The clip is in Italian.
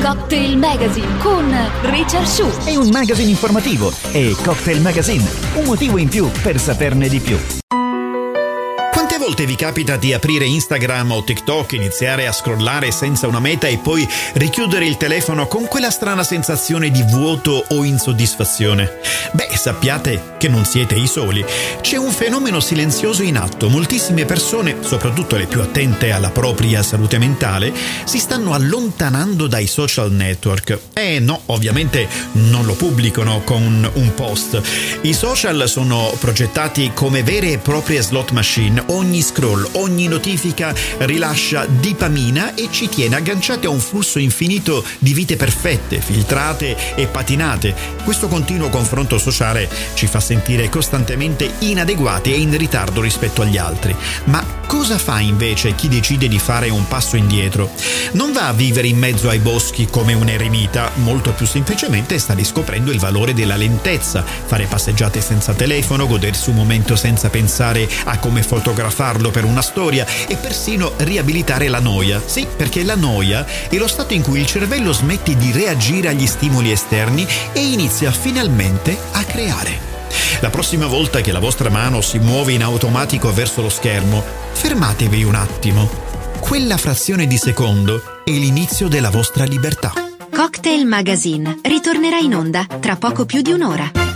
Cocktail Magazine con Richard Shu. È un magazine informativo, è Cocktail Magazine, un motivo in più per saperne di più. Quante volte vi capita di aprire Instagram o TikTok, iniziare a scrollare senza una meta e poi richiudere il telefono con quella strana sensazione di vuoto o insoddisfazione? Beh, sappiate che non siete i soli. C'è un fenomeno silenzioso in atto. Moltissime persone, soprattutto le più attente alla propria salute mentale, si stanno allontanando dai social network. No, ovviamente non lo pubblicano con un post. I social sono progettati come vere e proprie slot machine. Ogni scroll, ogni notifica rilascia dopamina e ci tiene agganciati a un flusso infinito di vite perfette, filtrate e patinate. Questo continuo confronto sociale ci fa sentire costantemente inadeguati e in ritardo rispetto agli altri. Ma cosa fa invece chi decide di fare un passo indietro? Non va a vivere in mezzo ai boschi come un eremita, molto più semplicemente sta riscoprendo il valore della lentezza, fare passeggiate senza telefono, godersi un momento senza pensare a come fotografarlo per una storia e persino riabilitare la noia. Sì, perché la noia è lo stato in cui il cervello smette di reagire agli stimoli esterni e inizia finalmente a creare. La prossima volta che la vostra mano si muove in automatico verso lo schermo, fermatevi un attimo. Quella frazione di secondo è l'inizio della vostra libertà. Cocktail Magazine ritornerà in onda tra poco più di un'ora.